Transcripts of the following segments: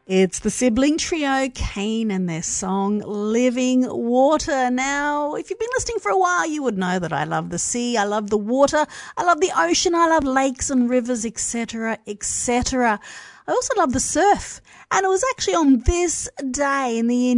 It's the sibling trio, Cain, and their song, Living Water. Now, if you've been listening for a while, you would know that I love the sea, I love the water, I love the ocean, I love lakes and rivers, etc., etc. I also love the surf. And it was actually on this day in the year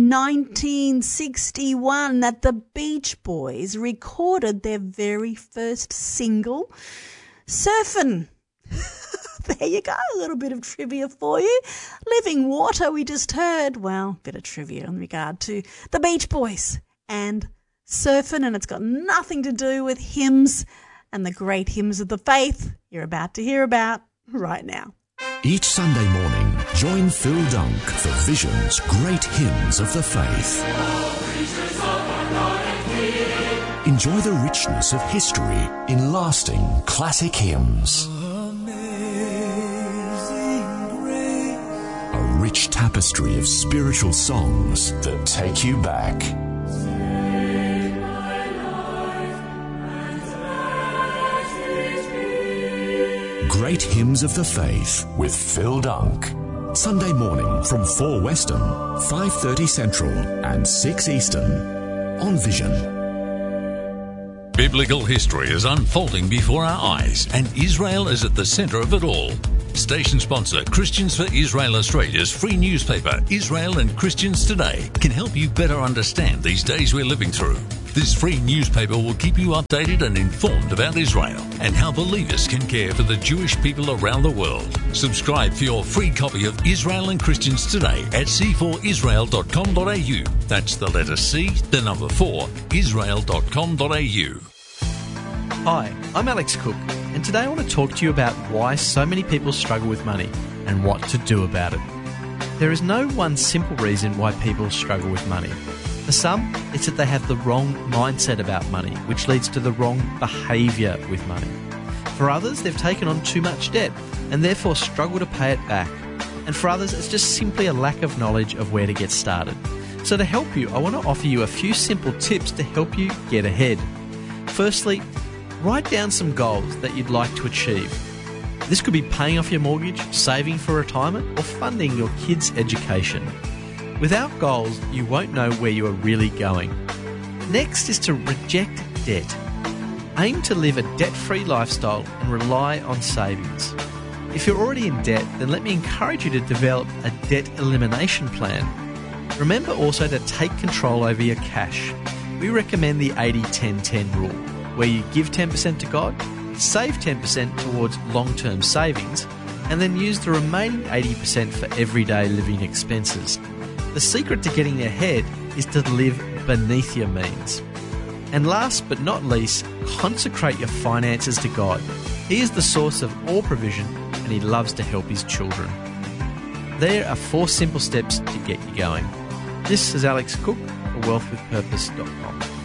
1961 that the Beach Boys recorded their very first single, Surfin'. There you go, a little bit of trivia for you. Living Water, we just heard, well, a bit of trivia in regard to the Beach Boys and surfing, and it's got nothing to do with hymns and the great hymns of the faith you're about to hear about right now. Each Sunday morning, join Phil Dunk for Vision's Great Hymns of the Faith. Enjoy the richness of history in lasting classic hymns. A rich tapestry of spiritual songs that take you back. Great Hymns of the Faith with Phil Dunk. Sunday morning from 4 Western, 5:30 Central and 6 Eastern on Vision. Biblical history is unfolding before our eyes, and Israel is at the centre of it all. Station sponsor Christians for Israel Australia's free newspaper, Israel and Christians Today, can help you better understand these days we're living through. This free newspaper will keep you updated and informed about Israel and how believers can care for the Jewish people around the world. Subscribe for your free copy of Israel and Christians Today at c4israel.com.au. That's the letter C, the number 4, israel.com.au. Hi, I'm Alex Cook, and today I want to talk to you about why so many people struggle with money and what to do about it. There is no one simple reason why people struggle with money. For some, it's that they have the wrong mindset about money, which leads to the wrong behaviour with money. For others, they've taken on too much debt and therefore struggle to pay it back. And for others, it's just simply a lack of knowledge of where to get started. So to help you, I want to offer you a few simple tips to help you get ahead. Firstly, write down some goals that you'd like to achieve. This could be paying off your mortgage, saving for retirement, or funding your kids' education. Without goals, you won't know where you are really going. Next is to reject debt. Aim to live a debt-free lifestyle and rely on savings. If you're already in debt, then let me encourage you to develop a debt elimination plan. Remember also to take control over your cash. We recommend the 80-10-10 rule, where you give 10% to God, save 10% towards long-term savings, and then use the remaining 80% for everyday living expenses. The secret to getting ahead is to live beneath your means. And last but not least, consecrate your finances to God. He is the source of all provision, and He loves to help His children. There are 4 simple steps to get you going. This is Alex Cook for wealthwithpurpose.com.